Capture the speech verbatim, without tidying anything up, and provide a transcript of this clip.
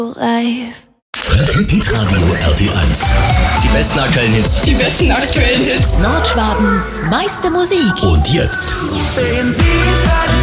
Life. Hitradio R T eins. Die besten aktuellen Hits. Die besten aktuellen Hits. Nordschwabens meiste Musik. Und jetzt.